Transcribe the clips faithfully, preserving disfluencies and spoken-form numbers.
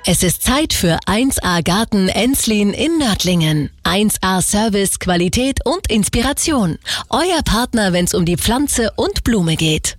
Es ist Zeit für eins A Garten Enslin in Nördlingen. eins A Service, Qualität und Inspiration. Euer Partner, wenn es um die Pflanze und Blume geht.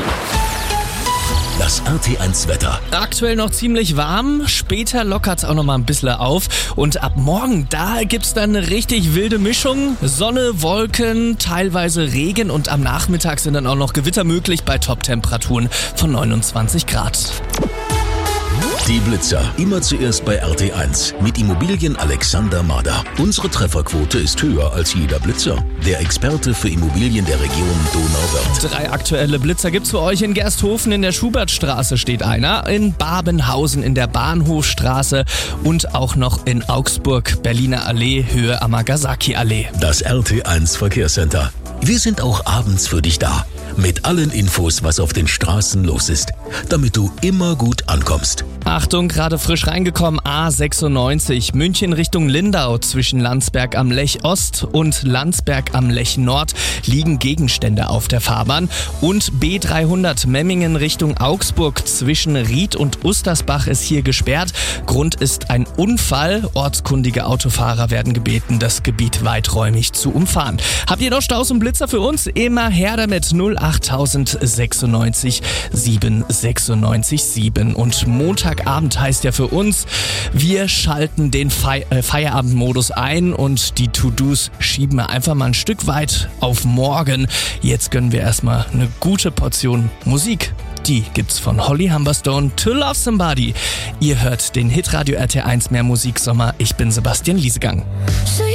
Das R T eins Wetter. Aktuell noch ziemlich warm, später lockert es auch noch mal ein bisschen auf und ab morgen, da gibt's dann eine richtig wilde Mischung. Sonne, Wolken, teilweise Regen und am Nachmittag sind dann auch noch Gewitter möglich bei Top-Temperaturen von neunundzwanzig Grad. Die Blitzer. Immer zuerst bei R T eins. Mit Immobilien Alexander Mader. Unsere Trefferquote ist höher als jeder Blitzer. Der Experte für Immobilien der Region Donauwörth. Drei aktuelle Blitzer gibt's für euch. In Gersthofen in der Schubertstraße steht einer, in Babenhausen in der Bahnhofstraße und auch noch in Augsburg, Berliner Allee, Höhe Amagasaki Allee. Das R T eins Verkehrscenter. Wir sind auch abends für dich da. Mit allen Infos, was auf den Straßen los ist, damit du immer gut ankommst. Achtung, gerade frisch reingekommen, A sechsundneunzig, München Richtung Lindau zwischen Landsberg am Lech Ost und Landsberg am Lech Nord liegen Gegenstände auf der Fahrbahn. Und B dreihundert, Memmingen Richtung Augsburg zwischen Ried und Ustersbach ist hier gesperrt. Grund ist ein Unfall. Ortskundige Autofahrer werden gebeten, das Gebiet weiträumig zu umfahren. Habt ihr noch Staus und Blitzer für uns? Immer her damit. null acht sechsundneunzig sieben sechsundneunzig sieben. Und Montagabend heißt ja für uns, wir schalten den Fei- äh, Feierabendmodus ein und die To-Dos schieben wir einfach mal ein Stück weit auf morgen. Jetzt gönnen wir erstmal eine gute Portion Musik. Die gibt's von Holly Humberstone, To Love Somebody. Ihr hört den Hitradio R T eins Mehr Musik Sommer. Ich bin Sebastian Liesegang.